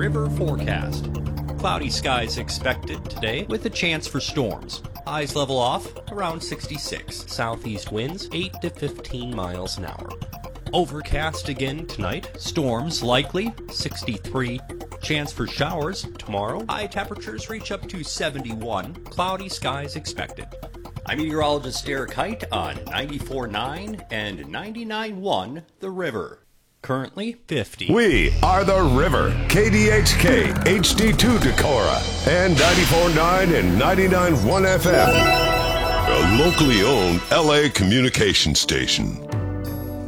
River forecast. Cloudy skies expected today with a chance for storms. Highs level off around 66. Southeast winds 8 to 15 miles an hour. Overcast again tonight. Storms likely 63. Chance for showers tomorrow. High temperatures reach up to 71. Cloudy skies expected. I'm meteorologist Derek Height on 94.9 and 99.1 The River. Currently 50. We are The River, KDHK, HD2 Decorah, and 94.9 and 99.1 FM. A locally owned LA communication station.